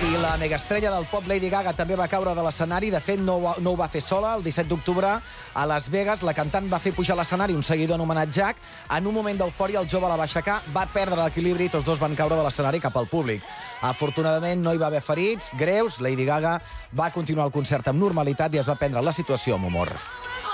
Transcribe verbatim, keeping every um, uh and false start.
I la megaestrella del pop Lady Gaga també va caure de l'escenari. De fet, no, no ho va fer sola. El disset d'octubre, a Las Vegas, la cantant va fer pujar a l'escenari un seguidor anomenat Jack. En un moment d'eufòria, el jove la va aixecar, va perdre l'equilibri i tots dos van caure de l'escenari cap al públic. Afortunadament, no hi va haver ferits greus. Lady Gaga va continuar el concert amb normalitat i es va prendre la situació amb humor.